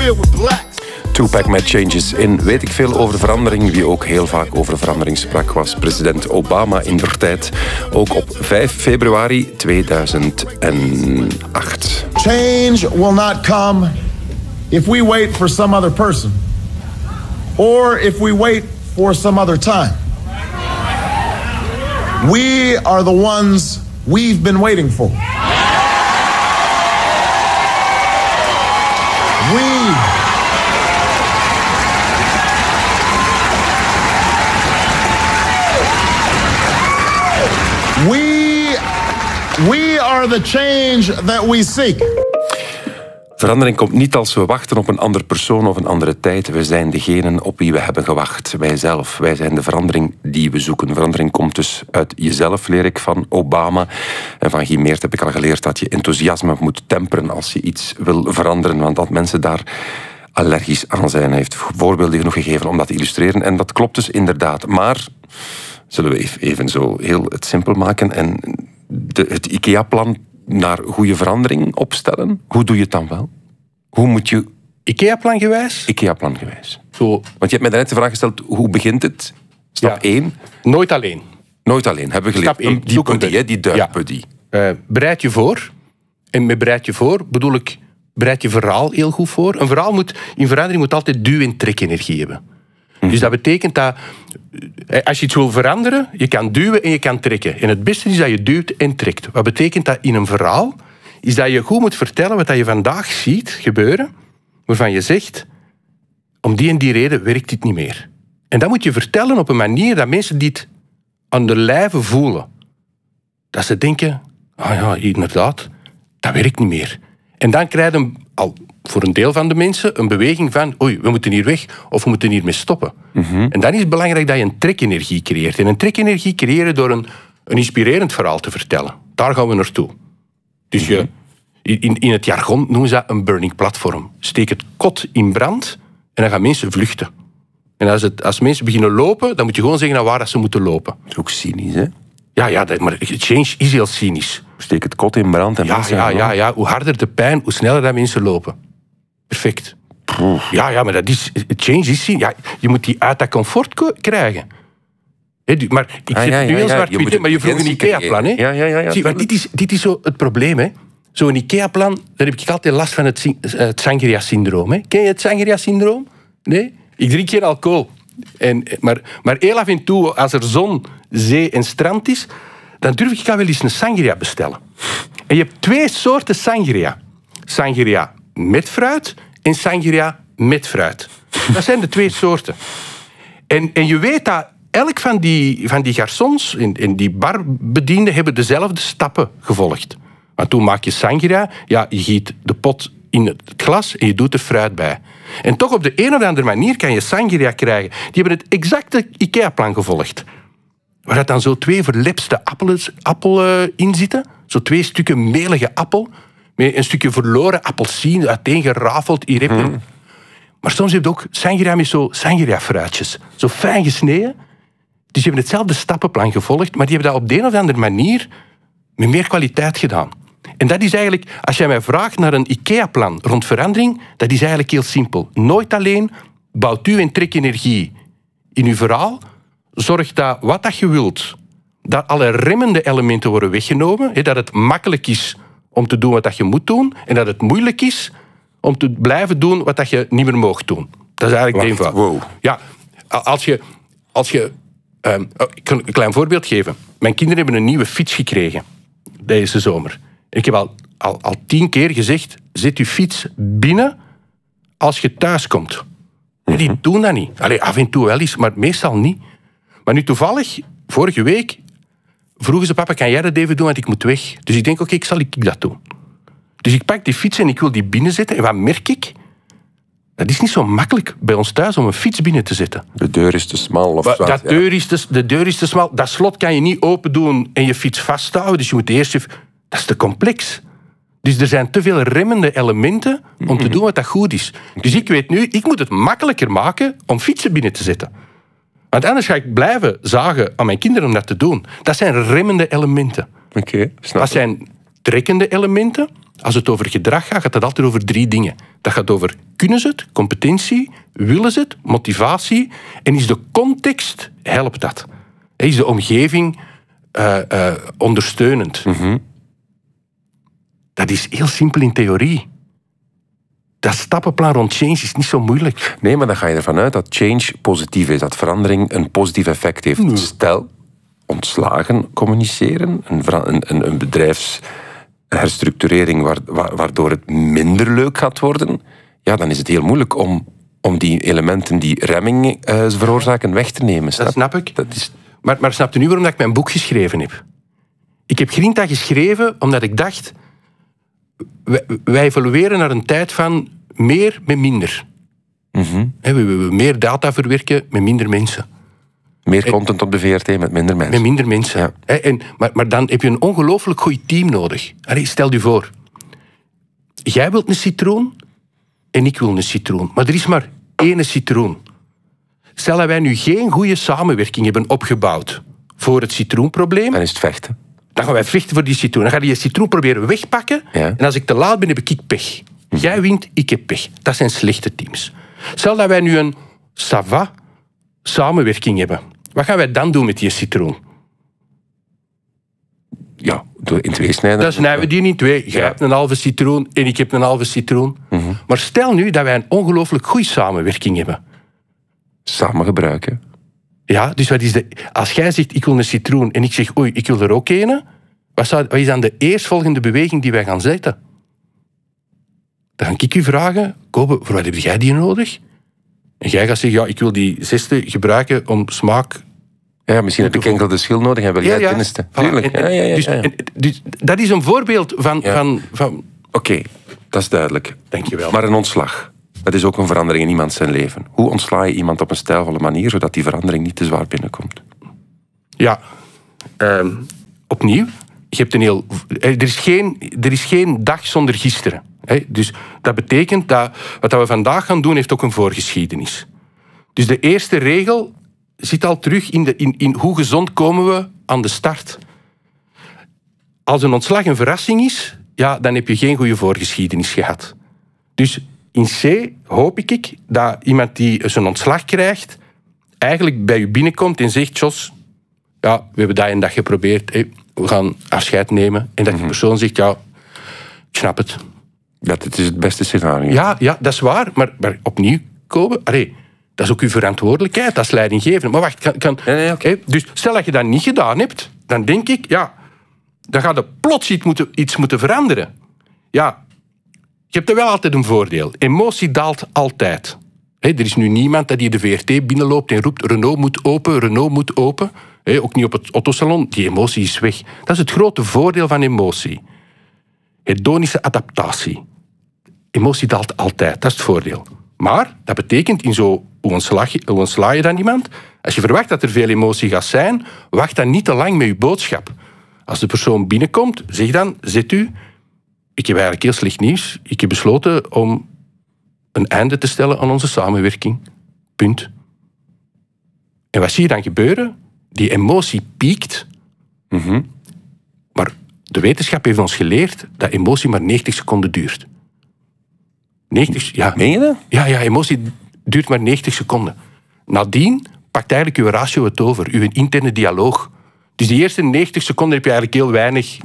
filled with blacks. Tupac met Changes in. Weet ik veel over verandering? Wie ook heel vaak over verandering sprak was president Obama indertijd. Ook op 5 februari 2008. Change will not come if we wait for some other person. Or if we wait for some other time. We are the ones we've been waiting for. We are the change that we seek. Verandering komt niet als we wachten op een andere persoon of een andere tijd. We zijn degenen op wie we hebben gewacht. Wijzelf. Wij zijn de verandering die we zoeken. Verandering komt dus uit jezelf, leer ik van Obama. En van Guy Meert heb ik al geleerd dat je enthousiasme moet temperen als je iets wil veranderen. Want dat mensen daar allergisch aan zijn. Hij heeft voorbeelden genoeg gegeven om dat te illustreren. En dat klopt dus inderdaad. Maar zullen we even zo heel het simpel maken en het IKEA-plan naar goede verandering opstellen? Hoe doe je het dan wel? Hoe moet je... IKEA-plan gewijs? IKEA-plan gewijs. Zo. Want je hebt mij daarnet de vraag gesteld, hoe begint het? Stap 1. Nooit alleen. Nooit alleen, hebben we geleerd. Stap 1. Die putty, die duikputty. Bereid je voor. En met bereid je voor bedoel ik, bereid je verhaal heel goed voor. Een verhaal in verandering moet altijd duw- en trekenergie hebben. Dus dat betekent dat als je iets wil veranderen, je kan duwen en je kan trekken. En het beste is dat je duwt en trekt. Wat betekent dat in een verhaal? Is dat je goed moet vertellen wat je vandaag ziet gebeuren, waarvan je zegt, om die en die reden werkt dit niet meer. En dat moet je vertellen op een manier dat mensen dit aan de lijve voelen. Dat ze denken, ah ja, inderdaad, dat werkt niet meer. En dan krijg je al voor een deel van de mensen een beweging van oei, we moeten hier weg of we moeten hiermee stoppen. En dan is het belangrijk dat je een trekenergie creëert. En een trekenergie creëren door een inspirerend verhaal te vertellen. Daar gaan we naartoe. Dus in het jargon noemen ze dat een burning platform. Steek het kot in brand en dan gaan mensen vluchten. En als mensen beginnen lopen, dan moet je gewoon zeggen naar waar dat ze moeten lopen. Dat is ook cynisch, hè? Ja, maar change is heel cynisch. Steek het kot in brand en ja. Hoe harder de pijn, hoe sneller dat mensen lopen. Perfect. Ja, maar dat is... Change is cynisch. Ja, je moet die uit dat comfort krijgen. Maar ik zit nu heel zwart-wit, maar je vroeg een IKEA-plan. Ja. Zie, maar dit is zo het probleem, hè. Zo'n IKEA-plan, daar heb ik altijd last van het Sangria-syndroom. Ken je het Sangria-syndroom? Nee? Ik drink geen alcohol. Maar heel af en toe, als er zon, zee en strand is, dan durf ik wel eens een sangria bestellen. En je hebt 2 soorten sangria. Sangria met fruit en sangria met fruit. Dat zijn de 2 soorten. En je weet dat elk van die garçons en die barbedienden hebben dezelfde stappen gevolgd. Want toen maak je sangria, ja, je giet de pot in het glas en je doet er fruit bij. En toch op de een of andere manier kan je sangria krijgen. Die hebben het exacte IKEA-plan gevolgd. Waar dan zo 2 verlepste appelen in zitten. Zo 2 stukken melige appel. Met een stukje verloren appelsine uiteengerafeld. Maar soms heb je ook sangria met zo sangria-fruitjes. Zo fijn gesneden. Dus je hebt hetzelfde stappenplan gevolgd, maar die hebben dat op de een of andere manier met meer kwaliteit gedaan. En dat is eigenlijk, als jij mij vraagt naar een IKEA-plan rond verandering, dat is eigenlijk heel simpel. Nooit alleen, bouwt u en trek energie in uw verhaal. Zorg dat wat dat je wilt, dat alle remmende elementen worden weggenomen. Dat het makkelijk is om te doen wat dat je moet doen. En dat het moeilijk is om te blijven doen wat dat je niet meer mag doen. Dat is eigenlijk de eenvoud. Wow. Ja, als je ik kan een klein voorbeeld geven. Mijn kinderen hebben een nieuwe fiets gekregen deze zomer. Ik heb al 10 keer gezegd, zet uw fiets binnen als je thuis komt. En die doen dat niet. Allee, af en toe wel eens, maar meestal niet. Maar nu toevallig, vorige week, vroegen ze, papa, kan jij dat even doen, want ik moet weg. Dus ik denk, oké, zal ik dat doen. Dus ik pak die fiets en ik wil die binnenzetten. En wat merk ik? Dat is niet zo makkelijk bij ons thuis om een fiets binnen te zetten. De deur is te smal of zo. De deur is te smal. Dat slot kan je niet open doen en je fiets vasthouden. Dus je moet eerst... Dat is te complex. Dus er zijn te veel remmende elementen om te doen wat dat goed is. Dus ik weet nu, ik moet het makkelijker maken om fietsen binnen te zetten. Want anders ga ik blijven zagen aan mijn kinderen om dat te doen. Dat zijn remmende elementen. Oké, snap. Dat zijn trekkende elementen. Als het over gedrag gaat, gaat het altijd over 3 dingen. Dat gaat over kunnen ze het, competentie, willen ze het, motivatie en is de context, helpt dat? Is de omgeving ondersteunend? Dat is heel simpel in theorie. Dat stappenplan rond change is niet zo moeilijk. Nee, maar dan ga je ervan uit dat change positief is, dat verandering een positief effect heeft. Nee. Stel, ontslagen communiceren, een bedrijfsherstructurering waardoor het minder leuk gaat worden, ja, dan is het heel moeilijk om die elementen die remming veroorzaken weg te nemen. Dat snap ik. Maar snap je nu waarom ik mijn boek geschreven heb? Ik heb Grinta geschreven omdat ik dacht, wij evolueren naar een tijd van meer met minder. We willen meer data verwerken met minder mensen. Meer content op de VRT met minder mensen. Met minder mensen. Ja. Maar dan heb je een ongelooflijk goed team nodig. Stel je voor. Jij wilt een citroen en ik wil een citroen. Maar er is maar één citroen. Stel dat wij nu geen goede samenwerking hebben opgebouwd voor het citroenprobleem. Dan is het vechten. Dan gaan wij vechten voor die citroen. Dan ga je die citroen proberen wegpakken. Ja. En als ik te laat ben, heb ik pech. Jij wint, ik heb pech. Dat zijn slechte teams. Stel dat wij nu een ça va samenwerking hebben. Wat gaan wij dan doen met die citroen? Ja, in twee snijden. Dan snijden we die in twee. Jij hebt een halve citroen en ik heb een halve citroen. Maar stel nu dat wij een ongelooflijk goede samenwerking hebben. Samen gebruiken. Ja, dus als jij zegt, ik wil een citroen en ik zeg, oei, ik wil er ook een, wat is dan de eerstvolgende beweging die wij gaan zetten? Dan ga ik u vragen, Kobe, voor wat heb jij die nodig? En jij gaat zeggen, ja, ik wil die zesde gebruiken om smaak... Ja, misschien heb ik enkel de schil nodig en wil jij het binnenste. Tuurlijk. Dus dat is een voorbeeld van... Oké, dat is duidelijk. Dankjewel. Maar een ontslag, dat is ook een verandering in iemands zijn leven. Hoe ontsla je iemand op een stijlvolle manier, zodat die verandering niet te zwaar binnenkomt? Ja, opnieuw, je hebt een heel... Er is geen dag zonder gisteren. Dus dat betekent dat wat we vandaag gaan doen, heeft ook een voorgeschiedenis. Dus de eerste regel zit al terug in hoe gezond komen we aan de start. Als een ontslag een verrassing is, ja, dan heb je geen goede voorgeschiedenis gehad. Dus in C hoop ik dat iemand die zijn ontslag krijgt, eigenlijk bij u binnenkomt en zegt, Jos, ja, we hebben dat een dag geprobeerd, we gaan afscheid nemen. En dat die persoon zegt, ja, ik snap het. Dat is het beste scenario. Ja, dat is waar. Maar opnieuw, Kobe, dat is ook uw verantwoordelijkheid als leidinggevende. Maar wacht, okay. Dus stel dat je dat niet gedaan hebt, dan denk ik, ja, dan gaat er plots iets moeten veranderen. Ja, je hebt er wel altijd een voordeel. Emotie daalt altijd. Er is nu niemand dat die de VRT binnenloopt en roept, Renault moet open, Renault moet open. Ook niet op het autosalon, die emotie is weg. Dat is het grote voordeel van emotie. Hedonische adaptatie. Emotie daalt altijd, dat is het voordeel. Maar dat betekent, hoe ontsla je dan iemand? Als je verwacht dat er veel emotie gaat zijn, wacht dan niet te lang met je boodschap. Als de persoon binnenkomt, zeg dan, ik heb eigenlijk heel slecht nieuws. Ik heb besloten om een einde te stellen aan onze samenwerking. Punt. En wat zie je dan gebeuren? Die emotie piekt. Maar de wetenschap heeft ons geleerd dat emotie maar 90 seconden duurt. 90, ja. Meen je dat? Ja, emotie duurt maar 90 seconden. Nadien pakt eigenlijk uw ratio het over, uw interne dialoog. Dus die eerste 90 seconden heb je eigenlijk heel weinig...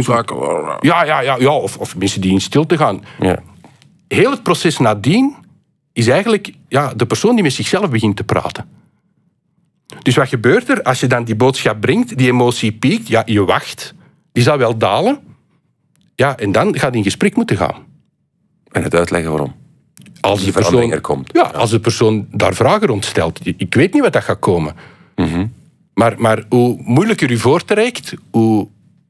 Ja, of mensen die in stilte gaan. Ja. Heel het proces nadien is eigenlijk de persoon die met zichzelf begint te praten. Dus wat gebeurt er als je dan die boodschap brengt, die emotie piekt, ja, je wacht, die zal wel dalen, ja, en dan gaat je in gesprek moeten gaan. En het uitleggen waarom. Als die verandering er komt. Ja, als de persoon daar vragen rond stelt. Ik weet niet wat dat gaat komen. Maar hoe moeilijker u voortrekt, hoe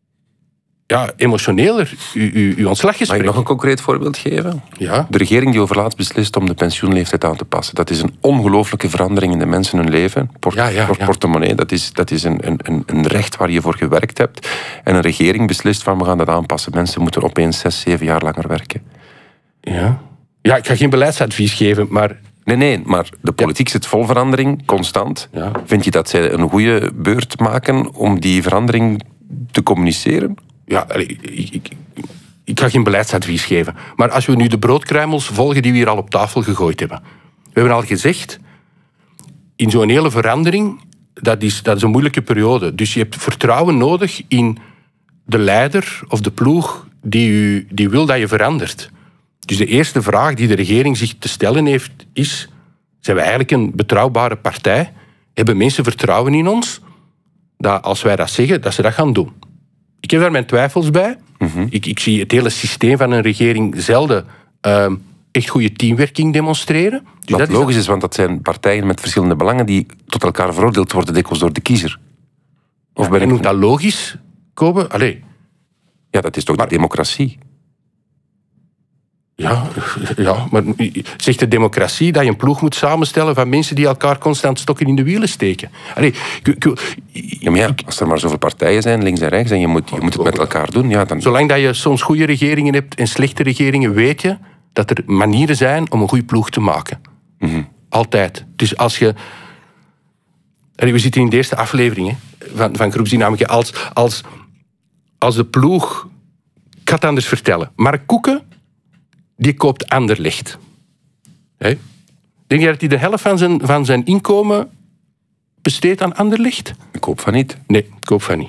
emotioneler uw ontslaggesprek. Mag ik nog een concreet voorbeeld geven? Ja. De regering die overlaatst beslist om de pensioenleeftijd aan te passen. Dat is een ongelooflijke verandering in de mensen hun leven. Portemonnee, dat is een recht waar je voor gewerkt hebt. En een regering beslist van, we gaan dat aanpassen. Mensen moeten opeens 6, 7 jaar langer werken. Ja, ik ga geen beleidsadvies geven, maar... Nee, maar de politiek zit vol verandering, constant. Ja. Vind je dat zij een goede beurt maken om die verandering te communiceren? Ja, ik ga geen beleidsadvies geven. Maar als we nu de broodkruimels volgen die we hier al op tafel gegooid hebben. We hebben al gezegd, in zo'n hele verandering, dat is een moeilijke periode. Dus je hebt vertrouwen nodig in de leider of de ploeg die wil dat je verandert. Dus de eerste vraag die de regering zich te stellen heeft is, zijn we eigenlijk een betrouwbare partij? Hebben mensen vertrouwen in ons? Dat als wij dat zeggen, dat ze dat gaan doen. Ik heb daar mijn twijfels bij. Ik zie het hele systeem van een regering zelden echt goede teamwerking demonstreren. Dus wat logisch is, want dat zijn partijen met verschillende belangen die tot elkaar veroordeeld worden, dikwijls door de kiezer. Of ben ik noemt dat logisch, Kobe? Allee. Ja, dat is toch de democratie? Ja, maar zegt de democratie dat je een ploeg moet samenstellen van mensen die elkaar constant stokken in de wielen steken? Allee, als er maar zoveel partijen zijn, links en rechts, en je moet het met elkaar doen, ja, dan... Zolang dat je soms goede regeringen hebt en slechte regeringen, weet je dat er manieren zijn om een goede ploeg te maken. Altijd. Dus als je... we zitten in de eerste aflevering van Groepsdynamica. Als de ploeg... Ik ga het anders vertellen. Mark Koeken, die koopt Anderlecht. Denk je dat hij de helft van zijn inkomen besteedt aan Anderlecht? Ik hoop van niet. Nee, ik hoop van niet.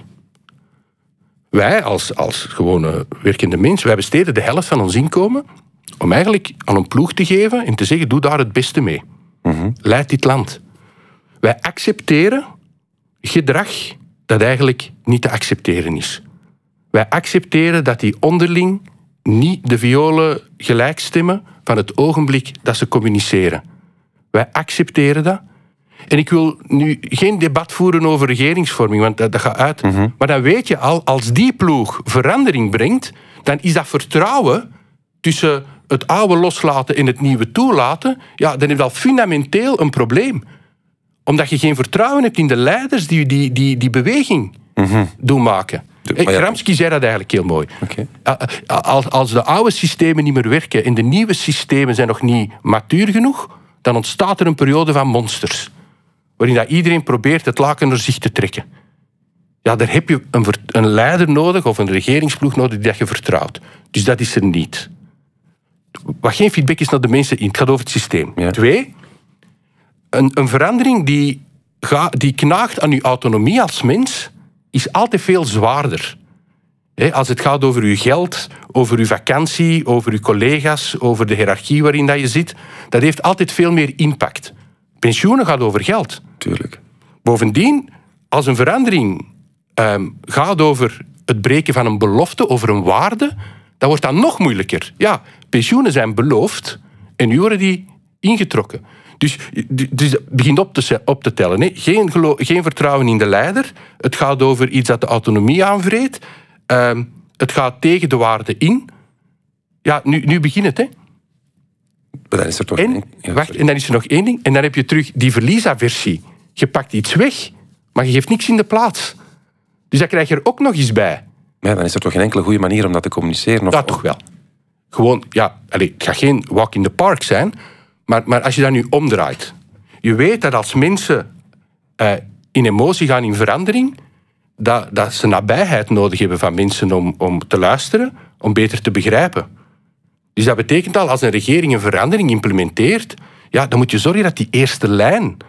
Wij, als gewone werkende mensen, wij besteden de helft van ons inkomen om eigenlijk aan een ploeg te geven en te zeggen, doe daar het beste mee. Leid dit land. Wij accepteren gedrag dat eigenlijk niet te accepteren is. Wij accepteren dat die onderling niet de violen gelijk stemmen van het ogenblik dat ze communiceren. Wij accepteren dat. En ik wil nu geen debat voeren over regeringsvorming, want dat gaat uit. Maar dan weet je al, als die ploeg verandering brengt, dan is dat vertrouwen tussen het oude loslaten en het nieuwe toelaten, ja, dan heb je al fundamenteel een probleem. Omdat je geen vertrouwen hebt in de leiders die beweging doen maken. Gramsci zei dat eigenlijk heel mooi. Okay. Als de oude systemen niet meer werken en de nieuwe systemen zijn nog niet matuur genoeg, dan ontstaat er een periode van monsters. Waarin dat iedereen probeert het laken naar zich te trekken. Ja, daar heb je een leider nodig of een regeringsploeg nodig die dat je vertrouwt. Dus dat is er niet. Wat geen feedback is naar de mensen in. Het gaat over het systeem. Ja. 2, een verandering die knaagt aan je autonomie als mens, is altijd veel zwaarder. Als het gaat over je geld, over je vakantie, over je collega's, over de hiërarchie waarin dat je zit, dat heeft altijd veel meer impact. Pensioenen gaat over geld. Tuurlijk. Bovendien, als een verandering gaat over het breken van een belofte, over een waarde, dan wordt dat nog moeilijker. Ja, pensioenen zijn beloofd en nu worden die ingetrokken. Dus begint op te tellen. Hè. Geen vertrouwen in de leider. Het gaat over iets dat de autonomie aanvreet. Het gaat tegen de waarde in. Ja, nu begint het. Hè. Maar dan is er toch en dan is er nog één ding. En dan heb je terug die verliesaversie. Je pakt iets weg, maar je geeft niks in de plaats. Dus dat krijg je er ook nog eens bij. Ja, dan is er toch geen enkele goede manier om dat te communiceren? Ja, toch wel. Gewoon, ja, het gaat geen walk in the park zijn, maar als je dat nu omdraait. Je weet dat als mensen in emotie gaan in verandering, dat ze nabijheid nodig hebben van mensen om te luisteren, om beter te begrijpen. Dus dat betekent al, als een regering een verandering implementeert, ja, dan moet je zorgen dat die eerste lijn,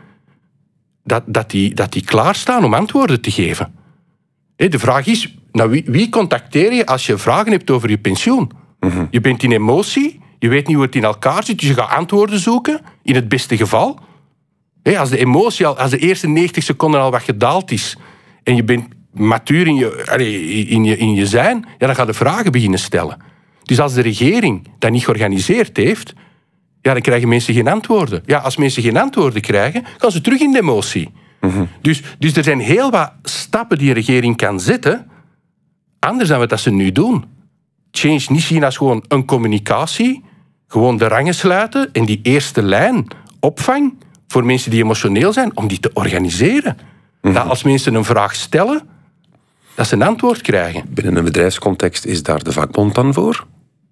dat die klaarstaan om antwoorden te geven. De vraag is, nou, wie contacteer je als je vragen hebt over je pensioen? Je bent in emotie, je weet niet hoe het in elkaar zit, dus je gaat antwoorden zoeken, in het beste geval. Als de emotie als de eerste 90 seconden al wat gedaald is en je bent matuur in je zijn, ja, dan ga je vragen beginnen stellen. Dus als de regering dat niet georganiseerd heeft, ja, dan krijgen mensen geen antwoorden. Ja, als mensen geen antwoorden krijgen, gaan ze terug in de emotie. Dus er zijn heel wat stappen die een regering kan zetten, anders dan wat ze nu doen. Change niet zien als gewoon een communicatie, gewoon de rangen sluiten en die eerste lijn opvang voor mensen die emotioneel zijn, om die te organiseren. Dat als mensen een vraag stellen, dat ze een antwoord krijgen. Binnen een bedrijfscontext is daar de vakbond dan voor?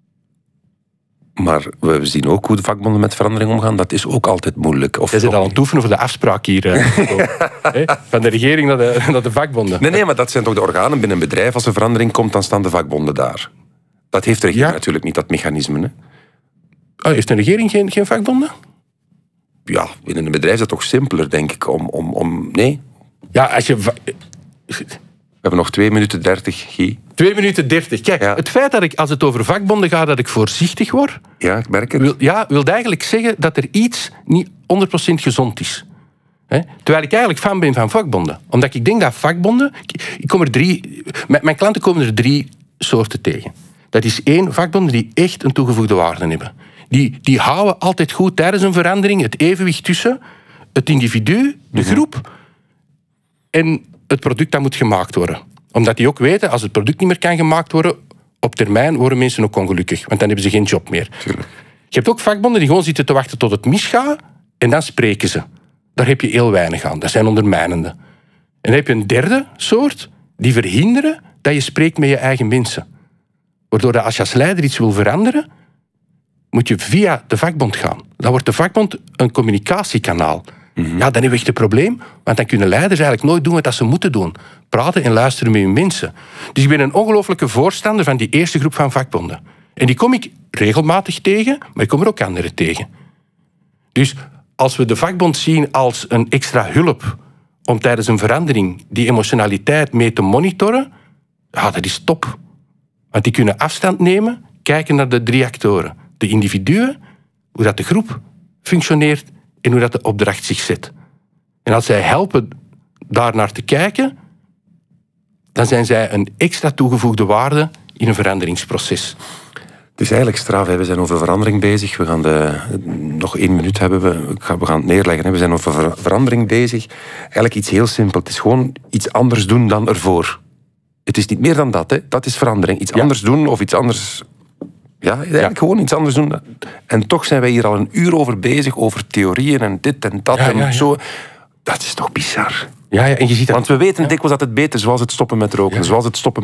Maar we zien ook hoe de vakbonden met verandering omgaan. Dat is ook altijd moeilijk. Jij zit al aan het oefenen voor de afspraak hier. Van de regering naar de vakbonden. Nee, maar dat zijn toch de organen binnen een bedrijf. Als er verandering komt, dan staan de vakbonden daar. Dat heeft de regering natuurlijk niet, dat mechanisme. Hè? Oh, heeft een regering geen vakbonden? Ja, binnen een bedrijf is dat toch simpeler, denk ik, nee? Ja, als je... We hebben nog 2 minuten 30, Guy. 2 minuten 30. Kijk, het feit dat ik, als het over vakbonden gaat, dat ik voorzichtig word... Ja, ik merk het. Wil eigenlijk zeggen dat er iets niet 100% gezond is. Terwijl ik eigenlijk fan ben van vakbonden. Omdat ik denk dat vakbonden... Mijn klanten komen er 3 soorten tegen. Dat is 1, vakbonden die echt een toegevoegde waarde hebben. Die houden altijd goed tijdens een verandering het evenwicht tussen het individu, de groep en het product dat moet gemaakt worden. Omdat die ook weten, als het product niet meer kan gemaakt worden, op termijn worden mensen ook ongelukkig. Want dan hebben ze geen job meer. Tuurlijk. Je hebt ook vakbonden die gewoon zitten te wachten tot het misgaat en dan spreken ze. Daar heb je heel weinig aan. Dat zijn ondermijnende. En dan heb je een derde soort, die verhinderen dat je spreekt met je eigen mensen. Waardoor dat als je als leider iets wil veranderen, moet je via de vakbond gaan. Dan wordt de vakbond een communicatiekanaal. Ja, dan hebben we echt een probleem, want dan kunnen leiders eigenlijk nooit doen wat ze moeten doen. Praten en luisteren met hun mensen. Dus ik ben een ongelooflijke voorstander van die eerste groep van vakbonden. En die kom ik regelmatig tegen, maar ik kom er ook anderen tegen. Dus als we de vakbond zien als een extra hulp om tijdens een verandering die emotionaliteit mee te monitoren, ja, dat is top. Want die kunnen afstand nemen, kijken naar de 3 actoren. De individuen, hoe dat de groep functioneert en hoe dat de opdracht zich zet. En als zij helpen daar naar te kijken, dan zijn zij een extra toegevoegde waarde in een veranderingsproces. Het is eigenlijk straf. We zijn over verandering bezig. We gaan nog 1 minuut hebben we. We gaan het neerleggen. We zijn over verandering bezig. Eigenlijk iets heel simpel. Het is gewoon iets anders doen dan ervoor. Het is niet meer dan dat. Hè. Dat is verandering. Iets anders doen of iets anders... Ja, eigenlijk gewoon iets anders doen. En toch zijn wij hier al 1 uur over bezig, over theorieën en dit en dat en zo. Dat is toch bizar? Ja, en je ziet dat... Want we weten dikwijls dat het beter is, zoals het stoppen met roken, zoals het stoppen